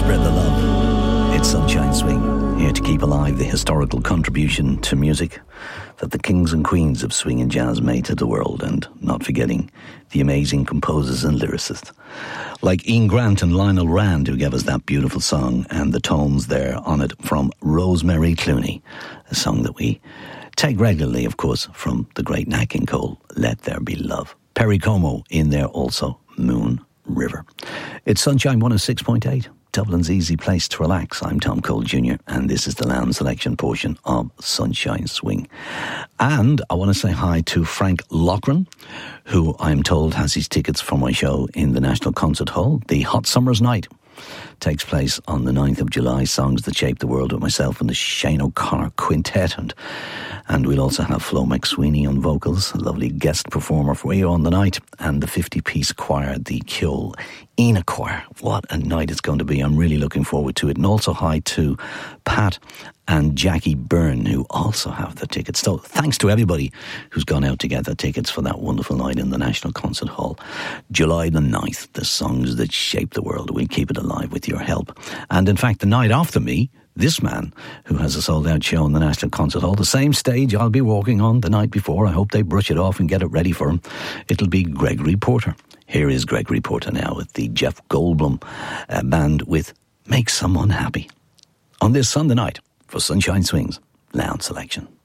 Spread the love. It's Sunshine Swing, here to keep alive the historical contribution to music that the kings and queens of swing and jazz made to the world, and not forgetting the amazing composers and lyricists like Ian Grant and Lionel Rand, who gave us that beautiful song, and the tones there on it from Rosemary Clooney, a song that we take regularly, of course, from the great Nat King Cole, Let There Be Love. Perry Como in there also, Moon River. It's Sunshine 106.8, Dublin's easy place to relax. I'm Tom Cole Jr., and this is the lounge selection portion of Sunshine Swing. And I want to say hi to Frank Loughran, who I'm told has his tickets for my show in the National Concert Hall. The Hot Summer's Night takes place on the 9th of July. Songs that shaped the world with myself and the Shane O'Connor Quintet. And we'll also have Flo McSweeney on vocals, a lovely guest performer for you on the night, and the 50-piece choir, the Kjol Ina Choir. What a night it's going to be. I'm really looking forward to it. And also hi to Pat and Jackie Byrne, who also have the tickets. So thanks to everybody who's gone out to get their tickets for that wonderful night in the National Concert Hall. July the 9th, the songs that shape the world. We'll keep it alive with your help. And in fact, the night after me, this man, who has a sold-out show in the National Concert Hall, the same stage I'll be walking on the night before. I hope they brush it off and get it ready for him. It'll be Gregory Porter. Here is Gregory Porter now with the Jeff Goldblum band with Make Someone Happy on this Sunday night for Sunshine Swing's Lounge Selection.